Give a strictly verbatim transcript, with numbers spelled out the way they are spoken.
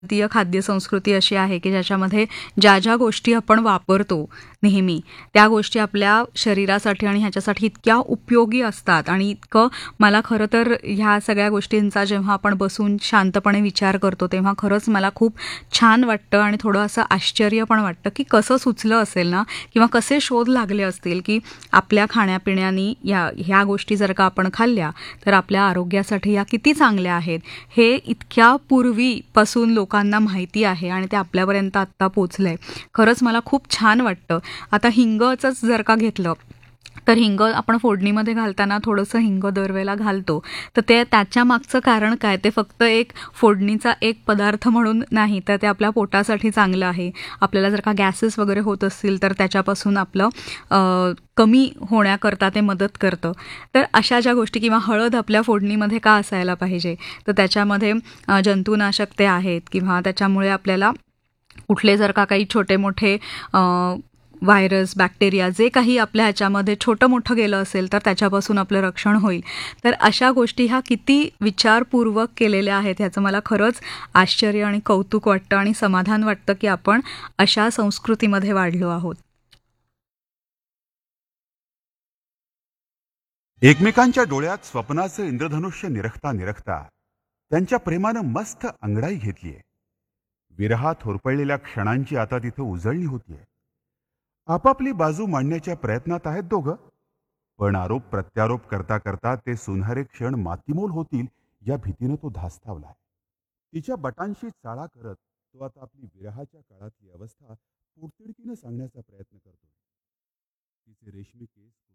भारतीय खाद्यसंस्कृती अशी आहे की ज्याच्यामध्ये ज्या ज्या गोष्टी आपण वापरतो नेहमी त्या गोष्टी आपल्या शरीरासाठी आणि ह्याच्यासाठी इतक्या उपयोगी असतात आणि इतकं मला खरं तर ह्या सगळ्या गोष्टींचा जेव्हा आपण बसून शांतपणे विचार करतो तेव्हा खरंच मला खूप छान वाटतं आणि थोडं असं आश्चर्य पण वाटतं की कसं सुचलं असेल ना किंवा कसे शोध लागले असतील की आपल्या खाण्यापिण्यानी या ह्या गोष्टी जर का आपण खाल्ल्या तर आपल्या आरोग्यासाठी या किती चांगल्या आहेत हे इतक्या पूर्वीपासून लोकांना माहिती आहे आणि ते आपल्यापर्यंत आत्ता पोचलंय. खरंच मला खूप छान वाटतं. आता हिंगचंच जर का घेतलं तर हिंग आपण फोडणीमध्ये घालताना थोडंसं हिंग दरवेळेला घालतो तर ते त्याच्या मागचं कारण काय ते फक्त एक फोडणीचा एक पदार्थ म्हणून नाही तर ते आपल्या पोटासाठी चांगलं आहे. आपल्याला जर का गॅसेस वगैरे होत असतील तर त्याच्यापासून आपलं अ, कमी होण्याकरता ते मदत करतं. तर अशा ज्या गोष्टी किंवा हळद आपल्या फोडणीमध्ये का असायला पाहिजे तर त्याच्यामध्ये अ, जंतुनाशक ते आहेत किंवा त्याच्यामुळे आपल्याला कुठले जर का काही छोटे मोठे व्हायरस बॅक्टेरिया जे काही आपल्या ह्याच्यामध्ये छोटं मोठं गेलं असेल तर त्याच्यापासून आपलं रक्षण होईल. तर अशा गोष्टी ह्या किती विचारपूर्वक केलेल्या आहेत ह्याचं मला खरंच आश्चर्य आणि कौतुक वाटतं आणि समाधान वाटतं की आपण अशा संस्कृतीमध्ये वाढलो आहोत. एकमेकांच्या डोळ्यात स्वप्नाचं इंद्रधनुष्य निरखता निरखता त्यांच्या प्रेमानं मस्त अंगडाई घेतलीय. विरहात होरपळलेल्या क्षणांची आता तिथं उजळणी होतीये. आपापली बाजू मांडण्याच्या प्रयत्नात आहेत दोघं, पण आरोप प्रत्यारोप करता करता ते सुनहरे क्षण मातीमोल होतील या भीतीनं तो धास्तावलाय. तिच्या बटांशी चाळा करत तो आता आपली विरहाच्या काळातली अवस्था पोटतिडकीनं सांगण्याचा प्रयत्न करतो. तिचे रेशमी केस